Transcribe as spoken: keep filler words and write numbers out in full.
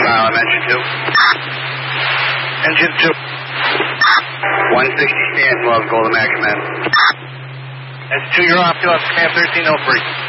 Island, engine two. Engine two. one sixty stands, well as Golden Mac command. That's two, you're off to us, command thirteen oh three.